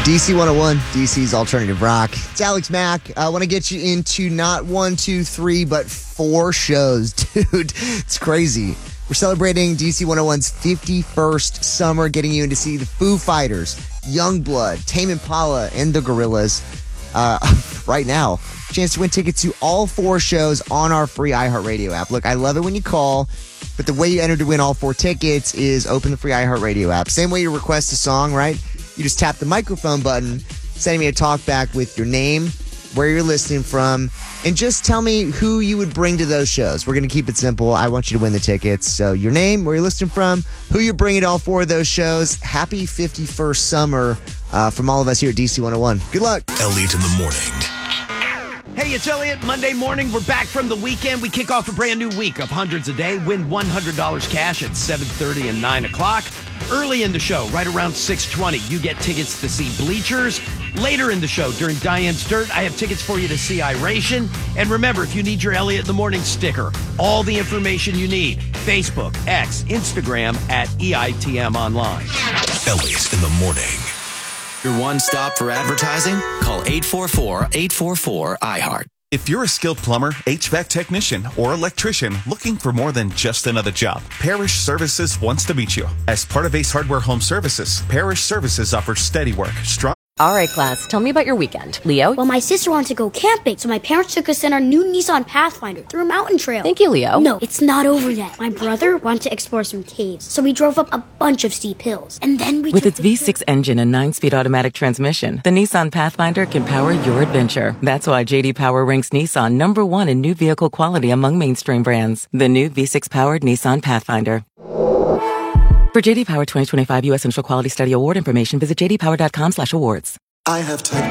DC 101, DC's alternative rock. It's Alex Mack. I want to get you into not 1, 2, 3, but 4 shows. Dude, it's crazy. We're celebrating DC 101's 51st summer, getting you in to see the Foo Fighters, Youngblood, Tame Impala, and the Gorillaz. Right now, chance to win tickets to all 4 shows on our free iHeartRadio app. Look, I love it when you call, but the way you enter to win all 4 tickets is open the free iHeartRadio app. Same way you request a song, right? You just tap the microphone button, sending me a talk back with your name, where you're listening from, and just tell me who you would bring to those shows. We're going to keep it simple. I want you to win the tickets. So your name, where you're listening from, who you're bringing to all 4 of those shows. Happy 51st summer from all of us here at DC 101. Good luck. Elliot in the morning. Hey, it's Elliot. Monday morning, we're back from the weekend. We kick off a brand new week of hundreds a day. Win $100 cash at 7:30 and 9 o'clock. Early in the show, right around 6:20, you get tickets to see Bleachers. Later in the show, during Diane's Dirt, I have tickets for you to see Iration. And remember, if you need your Elliot in the Morning sticker, all the information you need, Facebook, X, Instagram, at EITM Online. Elliot in the morning. Your one stop for advertising? Call 844-844-iHeart. If you're a skilled plumber, HVAC technician, or electrician looking for more than just another job, Parish Services wants to meet you. As part of Ace Hardware Home Services, Parish Services offers steady work, strong... All right, class, tell me about your weekend. Leo? Well, my sister wanted to go camping, so my parents took us in our new Nissan Pathfinder through a mountain trail. Thank you, Leo. No, it's not over yet. My brother wanted to explore some caves, so we drove up a bunch of steep hills. And then we With its V6 engine and 9-speed automatic transmission, the Nissan Pathfinder can power your adventure. That's why J.D. Power ranks Nissan #1 in new vehicle quality among mainstream brands. The new V6-powered Nissan Pathfinder. For J.D. Power 2025 U.S. Central Quality Study Award information, visit jdpower.com/awards. I have type